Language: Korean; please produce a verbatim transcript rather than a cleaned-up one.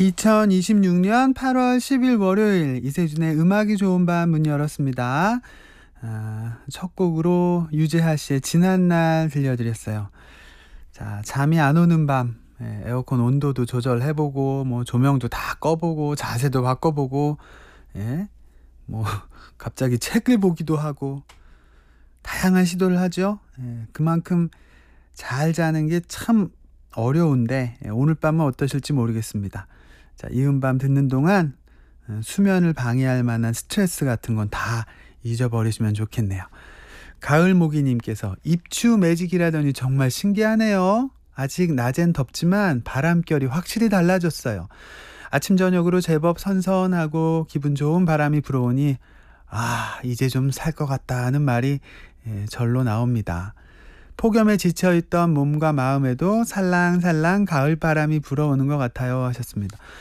이천이십육 년 팔월 십일 월요일 이세준의 음악이 좋은 밤 문 열었습니다. 아, 첫 곡으로 유재하 씨의 지난 날 들려드렸어요. 자, 잠이 안 오는 밤, 예, 에어컨 온도도 조절해보고 뭐 조명도 다 꺼보고 자세도 바꿔보고, 예, 뭐 갑자기 책을 보기도 하고 다양한 시도를 하죠. 예, 그만큼 잘 자는 게 참 어려운데, 예, 오늘 밤은 어떠실지 모르겠습니다. 자, 이 음밤 듣는 동안 어, 수면을 방해할 만한 스트레스 같은 건 다 잊어버리시면 좋겠네요. 가을모기님께서 입추 매직이라더니 정말 신기하네요. 아직 낮엔 덥지만 바람결이 확실히 달라졌어요. 아침 저녁으로 제법 선선하고 기분 좋은 바람이 불어오니 아, 이제 좀 살 것 같다는 말이 예, 절로 나옵니다. 폭염에 지쳐있던 몸과 마음에도 살랑살랑 가을바람이 불어오는 것 같아요 하셨습니다.